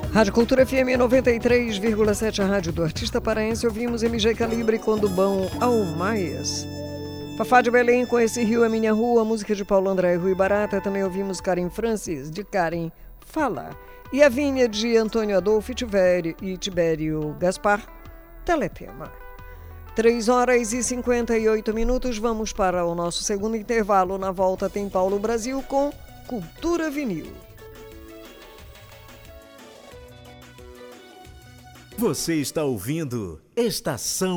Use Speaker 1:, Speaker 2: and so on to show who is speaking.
Speaker 1: Rádio Cultura FM 93,7, a rádio do artista paraense. Ouvimos MG Calibre com do bom Almaias. Fafá de Belém com Esse Rio é Minha Rua, música de Paulo André Rui Barata. Também ouvimos Karen Francis, de Karen Fala. E a Vinha de Antônio Adolfo e Tibério Gaspar, Teletema. 3h58. Vamos para o nosso segundo intervalo. Na volta tem Paulo Brasil com Cultura Vinil.
Speaker 2: Você está ouvindo Estação